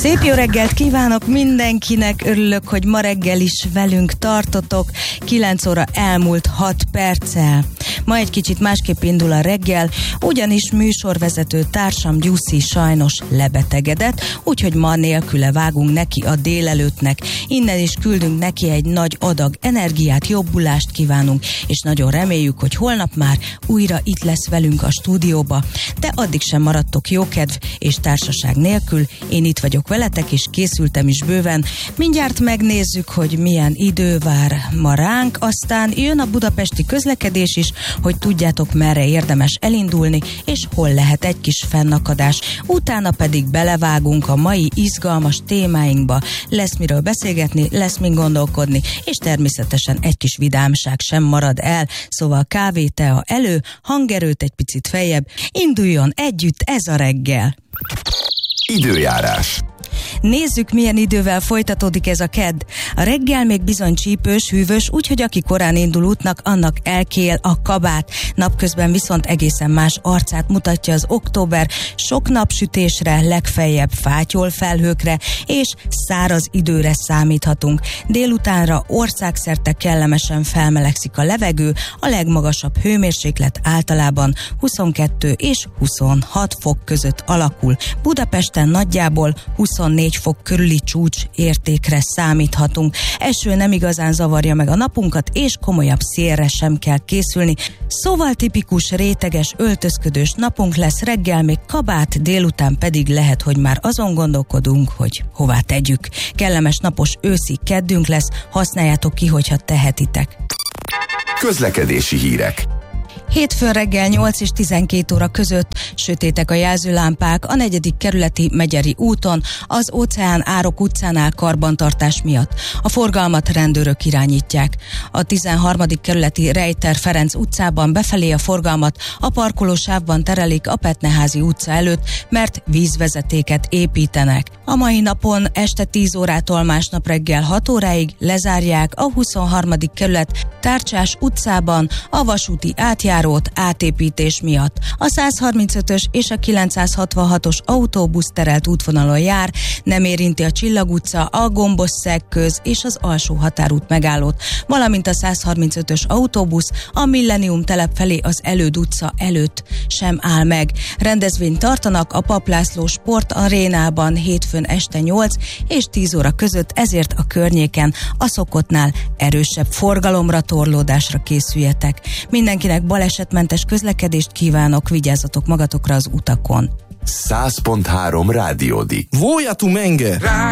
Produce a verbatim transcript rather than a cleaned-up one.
Szép jó reggelt kívánok mindenkinek, örülök, hogy ma reggel is velünk tartotok, kilenc óra elmúlt hat perccel. Ma egy kicsit másképp indul a reggel, ugyanis műsorvezető társam Gyuszi sajnos lebetegedett, úgyhogy ma nélküle vágunk neki a délelőttnek. Innen is küldünk neki egy nagy adag energiát, jobbulást kívánunk, és nagyon reméljük, hogy holnap már újra itt lesz velünk a stúdióba. De addig sem maradtok jókedv és társaság nélkül, én itt vagyok veletek, és készültem is bőven. Mindjárt megnézzük, hogy milyen idő vár ma ránk, aztán jön a budapesti közlekedés is, hogy tudjátok, merre érdemes elindulni, és hol lehet egy kis fennakadás. Utána pedig belevágunk a mai izgalmas témáinkba. Lesz miről beszélgetni, lesz min gondolkodni, és természetesen egy kis vidámság sem marad el, szóval kávé, tea elő, hangerőt egy picit feljebb, induljon együtt ez a reggel. Időjárás. Nézzük, milyen idővel folytatódik ez a kedd. A reggel még bizony csípős, hűvös, úgyhogy aki korán indul útnak, annak elkél a kabát. Napközben viszont egészen más arcát mutatja az október, sok napsütésre, legfeljebb fátyol felhőkre és száraz időre számíthatunk. Délutánra országszerte kellemesen felmelegszik a levegő, a legmagasabb hőmérséklet általában huszonkettő és huszonhat fok között alakul. Budapesten nagyjából huszonnégy fok körüli csúcs értékre számíthatunk. Eső nem igazán zavarja meg a napunkat, és komolyabb szélre sem kell készülni. Szóval tipikus réteges, öltözködős napunk lesz, reggel még kabát, délután pedig lehet, hogy már azon gondolkodunk, hogy hová tegyük. Kellemes napos őszi keddünk lesz, használjátok ki, hogyha tehetitek. Közlekedési hírek. Hétfőn reggel nyolc és tizenkét óra között sötétek a jelzőlámpák a negyedik kerületi Megyeri úton, az Óceán Árok utcánál karbantartás miatt. A forgalmat rendőrök irányítják. A tizenharmadik kerületi Rejter Ferenc utcában befelé a forgalmat a parkolósávban terelik a Petneházi utca előtt, mert vízvezetéket építenek. A mai napon este tíz órától másnap reggel hat óráig lezárják a huszonharmadik kerület Tárcsás utcában a vasúti átjárót átépítés miatt. A százharmincötös és a kilencszázhatvanhatos autóbusz terelt útvonalon jár, nem érinti a Csillag utca, a Gombos-Szeg köz és az alsó határút megállót, valamint a százharmincötös autóbusz a Millennium telep felé az Előd utca előtt sem áll meg. Rendezvényt tartanak a Papp László Sport Arénában hétfőn este nyolc és tíz óra között, ezért a környéken a szokottnál erősebb forgalomra, torlódásra készüljetek. Mindenkinek balesetmentes közlekedést kívánok, vigyázzatok magatokra az utakon. száz pont három Rádiódi. Voja tu menge!